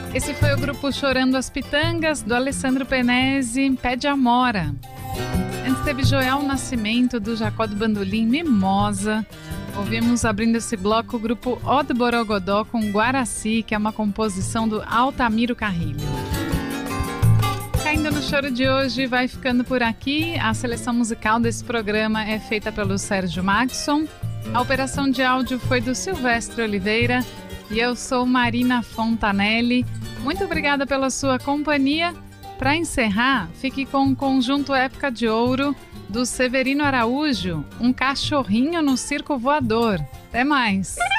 Esse foi o grupo Chorando as Pitangas, do Alessandro Penese, Pé de Amora. Antes teve Joel Nascimento, do Jacó do Bandolim, Mimosa. Ouvimos, abrindo esse bloco, o grupo O do Borogodó com Guaraci, que é uma composição do Altamiro Carrilho. Caindo no Choro de hoje vai ficando por aqui. A seleção musical desse programa é feita pelo Sérgio Maxson. A operação de áudio foi do Silvestre Oliveira. E eu sou Marina Fontanelli. Muito obrigada pela sua companhia. Para encerrar, fique com o conjunto Época de Ouro do Severino Araújo, Um Cachorrinho no Circo Voador. Até mais!